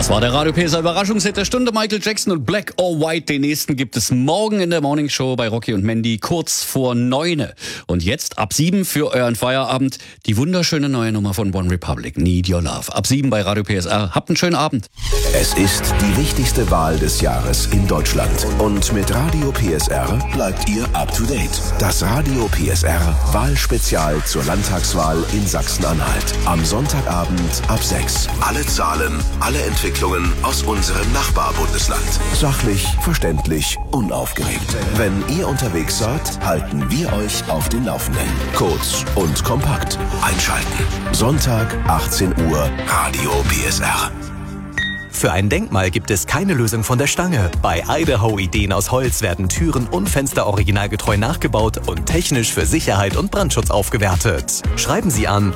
Das war der Radio PSR Überraschungshit der Stunde. Michael Jackson und Black or White. Den nächsten gibt es morgen in der Morning Show bei Rocky und Mandy kurz vor 9. Und jetzt ab 7 für euren Feierabend die wunderschöne neue Nummer von One Republic, Need Your Love. Ab 7 bei Radio PSR. Habt einen schönen Abend. Es ist die wichtigste Wahl des Jahres in Deutschland. Und mit Radio PSR bleibt ihr up to date. Das Radio PSR Wahlspezial zur Landtagswahl in Sachsen-Anhalt. Am Sonntagabend ab 6. Alle Zahlen, alle Entwicklungen aus unserem Nachbarbundesland. Sachlich, verständlich, unaufgeregt. Wenn ihr unterwegs seid, halten wir euch auf den Laufenden. Kurz und kompakt. Einschalten. Sonntag, 18 Uhr, Radio PSR. Für ein Denkmal gibt es keine Lösung von der Stange. Bei Idaho Ideen aus Holz werden Türen und Fenster originalgetreu nachgebaut und technisch für Sicherheit und Brandschutz aufgewertet. Schreiben Sie an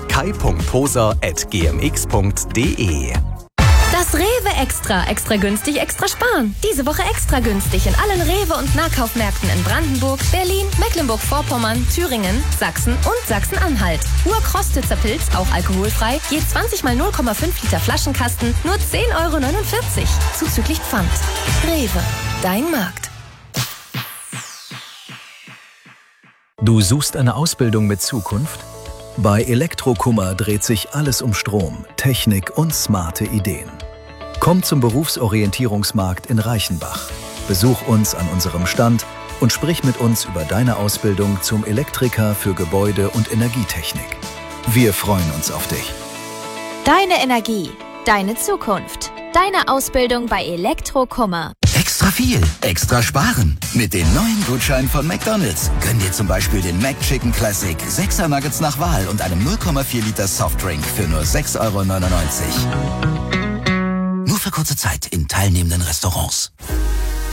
kai.poser@gmx.de. Das Rewe Extra. Extra günstig, extra sparen. Diese Woche extra günstig in allen Rewe- und Nahkaufmärkten in Brandenburg, Berlin, Mecklenburg-Vorpommern, Thüringen, Sachsen und Sachsen-Anhalt. Urkrostitzer Pilz, auch alkoholfrei, je 20 mal 0,5 Liter Flaschenkasten, nur 10,49 €. Zuzüglich Pfand. Rewe, dein Markt. Du suchst eine Ausbildung mit Zukunft? Bei Elektrokummer dreht sich alles um Strom, Technik und smarte Ideen. Komm zum Berufsorientierungsmarkt in Reichenbach. Besuch uns an unserem Stand und sprich mit uns über deine Ausbildung zum Elektriker für Gebäude- und Energietechnik. Wir freuen uns auf dich. Deine Energie, deine Zukunft. Deine Ausbildung bei Elektrokummer. Extra viel, extra sparen. Mit den neuen Gutscheinen von McDonald's. Gönn dir zum Beispiel den McChicken Classic, 6er Nuggets nach Wahl und einem 0,4 Liter Softdrink für nur 6,99 €. Nur für kurze Zeit in teilnehmenden Restaurants.